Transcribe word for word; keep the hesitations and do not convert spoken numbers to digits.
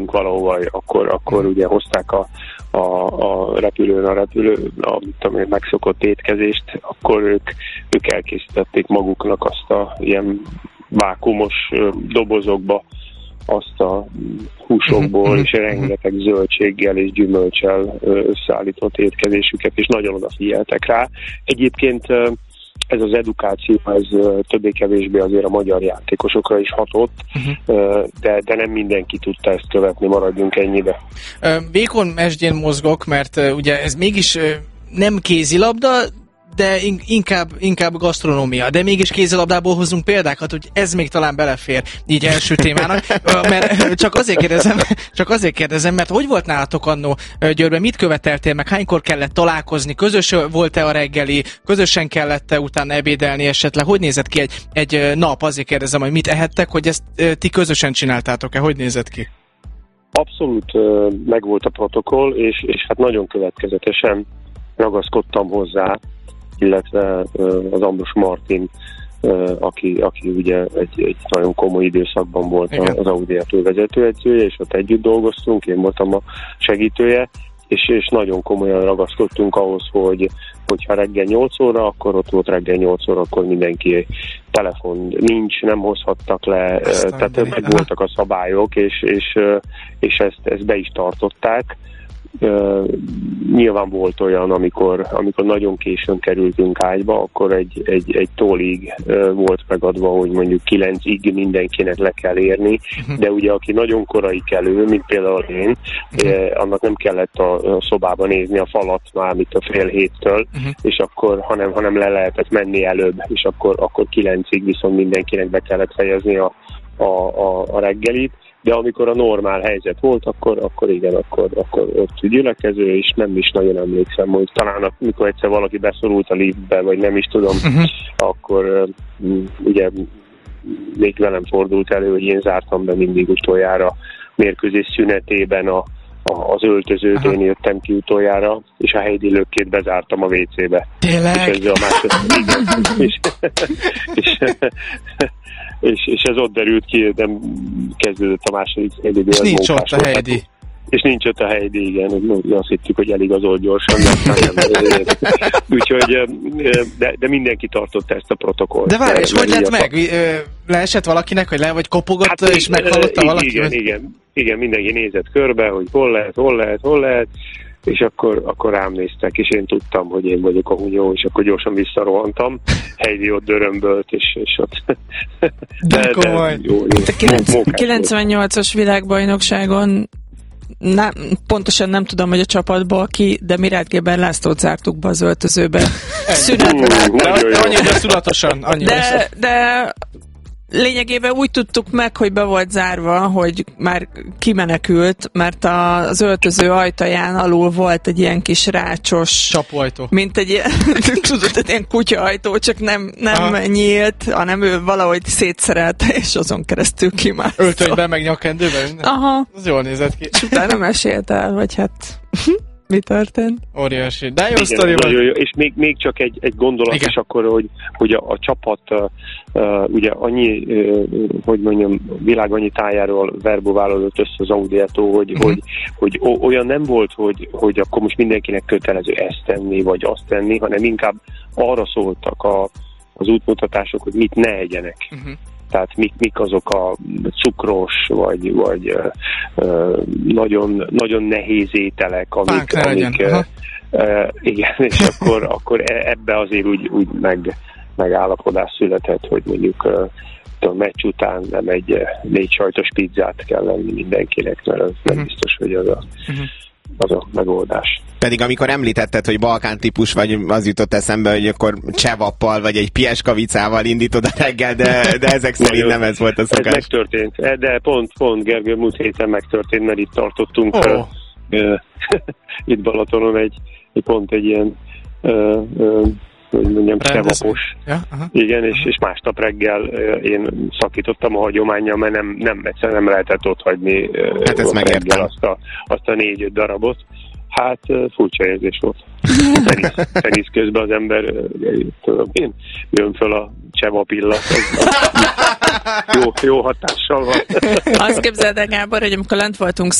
valahova, akkor, akkor ugye hozták a, a, a repülőn a repülő, a tudom, megszokott étkezést, akkor ők, ők elkészítették maguknak azt a ilyen vákumos dobozokba azt a húsokból és rengeteg zöldséggel és gyümölccsel összeállított étkezésüket, és nagyon odafigyeltek rá. Egyébként ez az edukáció, ez többé-kevésbé azért a magyar játékosokra is hatott, uh-huh. de, de nem mindenki tudta ezt követni, maradjunk ennyibe. Vékony mesdjén mozgok, mert ugye ez mégis nem kézilabda, de inkább, inkább gasztronómia. De mégis kézilabdából hozunk példákat, hogy ez még talán belefér így első témának. Mert csak azért kérdezem, csak azért kérdezem, mert hogy volt nálatok annó Győrben? Mit követeltél meg? Hánykor kellett találkozni? Közös volt-e a reggeli? Közösen kellett-e utána ebédelni esetleg? Hogy nézett ki egy, egy nap? Azért kérdezem, hogy mit ehettek, hogy ezt ti közösen csináltátok-e? Hogy nézett ki? Abszolút megvolt a protokoll, és, és hát nagyon következetesen ragaszkodtam hozzá, illetve az Ambros Martin, aki, aki ugye egy, egy nagyon komoly időszakban volt igen. az Audi vezetőedzője, és ott együtt dolgoztunk, én voltam a segítője, és, és nagyon komolyan ragaszkodtunk ahhoz, hogy hogyha reggel nyolc óra, akkor ott volt reggel nyolc óra, akkor mindenki telefon nincs, nem hozhattak le, aztán tehát meg voltak a szabályok, és, és, és ezt, ezt be is tartották. Uh, nyilván volt olyan, amikor, amikor nagyon későn kerültünk ágyba, akkor egy, egy, egy tollig uh, volt megadva, hogy mondjuk kilencig mindenkinek le kell érni, uh-huh. de ugye aki nagyon korai kelő, mint például én, uh-huh. uh, annak nem kellett a, a szobába nézni a falat már, mint a fél héttől, uh-huh. és akkor, hanem, hanem le lehetett menni előbb, és akkor, akkor kilencig viszont mindenkinek be kellett fejezni a, a, a, a reggelit. De amikor a normál helyzet volt, akkor, akkor igen, akkor, akkor ott gyülekező, és nem is nagyon emlékszem, hogy talán amikor egyszer valaki beszorult a liftbe, vagy nem is tudom, uh-huh. akkor uh, ugye még velem fordult elő, hogy én zártam be mindig utoljára mérkőzés szünetében a, a, az öltözőt, aha. én jöttem ki utoljára, és a Heidi lökkét bezártam a vécébe. Tényleg? És ezzel a második, igen, és, és, és, és ez ott derült ki, de kezdődött a második Heidi. És nincs ott a Heidi. És nincs ott a Heidi, igen. Azt hittük, hogy eligazolt gyorsan, de aztán nem. Úgyhogy, de, de mindenki tartotta ezt a protokollt. De várj, és hogy lett meg? Leesett valakinek, hogy le vagy kopogott, hát, és meghallotta valaki? Igen, vagy? igen, igen, mindenki nézett körbe, hogy hol lehet, hol lehet, hol lehet, és akkor, akkor rám néztek, és én tudtam, hogy én vagyok a hunyó, és akkor gyorsan visszarohantam. Heidi ott dörömbölt, és, és ott... De, de komoly! Jó, jó, kilencvennyolcas világbajnokságon nem, pontosan nem tudom, hogy a csapatból ki, de Mirát Géber Lászlót zártuk be az öltözőbe. Szünetre. De annyira szuratosan. De, de lényegében úgy tudtuk meg, hogy be volt zárva, hogy már kimenekült, mert az öltöző ajtaján alul volt egy ilyen kis rácsos... Csapóajtó. Mint egy ilyen, tudod, egy ilyen kutyaajtó, csak nem, nem nyílt, hanem ő valahogy szétszerelte, és azon keresztül kimárt. Öltönyben, meg nyakendőben? Aha. Az jól nézett ki. És utána mesélt el, hogy hát... Mi történt? Óriási. De jó sztori van. És még, még csak egy, egy gondolat igen. is akkor, hogy, hogy a, a csapat uh, ugye annyi, uh, hogy mondjam, világ annyi tájáról verboválódott össze az Audiától, hogy, uh-huh. hogy, hogy olyan nem volt, hogy, hogy akkor most mindenkinek kötelező ezt tenni, vagy azt tenni, hanem inkább arra szóltak a, az útmutatások, hogy mit ne egyenek. Uh-huh. Tehát mik, mik azok a cukros, vagy, vagy uh, uh, nagyon, nagyon nehéz ételek, amik... amik uh, uh, igen, és akkor, akkor ebbe azért úgy, úgy meg, megállapodás született, hogy mondjuk uh, a meccs után nem egy uh, négy sajtos pizzát kell lenni mindenkinek, mert az uh-huh. nem biztos, hogy az a... Uh-huh. az a megoldás. Pedig amikor említetted, hogy Balkán típus vagy, az jutott eszembe, hogy akkor csevappal vagy egy pieskavicával indítod a reggel, de, de ezek szerint nem ez volt a szokás. Ez megtörtént, de pont, pont Gergő múlt héten megtörtént, mert itt tartottunk oh. uh, uh, itt Balatonon egy, egy pont egy ilyen uh, uh, hogy mondjam, csevapos. Ja? Igen, és, és másnap reggel uh, én szakítottam a hagyománnyal, mert nem, nem, egyszerűen nem lehetett ott hagyni uh, hát ezt megértem. Azt a, azt a négy-öt darabot. Hát uh, furcsa érzés volt. Tenisz, tenisz közben az ember, uh, tudom én, jön föl a csevapillat. jó, jó hatással van. Azt képzeld el, Gábor, hogy amikor lent voltunk